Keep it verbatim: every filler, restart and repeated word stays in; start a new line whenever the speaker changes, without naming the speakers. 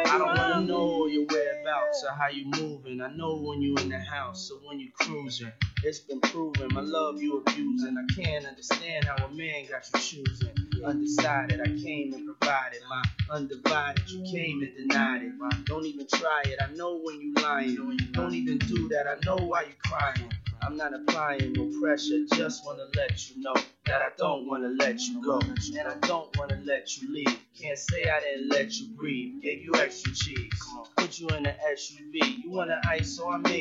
I don't wanna know your whereabouts or how you moving. I know when you in the house or when you cruising. It's been proven my love you abusing. I can't understand how a man got you choosing. Undecided, I came and provided my undivided. You came and denied it. Don't even try it. I know when you lying. Don't even do that. I know why you crying. I'm not applying no pressure. Just wanna let you know that I don't wanna let you go, and I don't wanna let you leave. Can't say I didn't let you breathe. Gave you extra cheese. Put you in an S U V. You want an ice, so I made